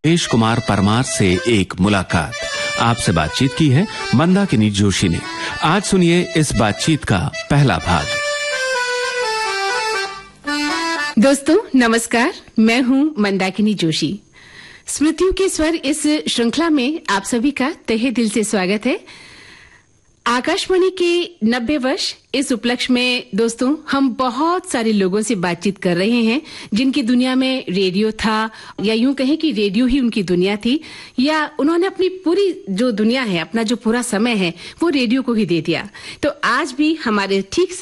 महेश कुमार परमार से एक मुलाकात। आपसे बातचीत की है मंदाकिनी जोशी ने। आज सुनिए इस बातचीत का पहला भाग। दोस्तों नमस्कार, मैं हूं मंदाकिनी जोशी। स्मृतियों के स्वर इस श्रृंखला में आप सभी का तहे दिल से स्वागत है। आकाशवाणी के 90 वर्ष इस उपलक्ष्य में दोस्तों हम बहुत सारे लोगों से बातचीत कर रहे हैं जिनकी दुनिया में रेडियो था, या यूं कहें कि रेडियो ही उनकी दुनिया थी, या उन्होंने अपनी पूरी जो दुनिया है, अपना जो पूरा समय है वो रेडियो को ही दे दिया। तो आज भी हमारे ठीक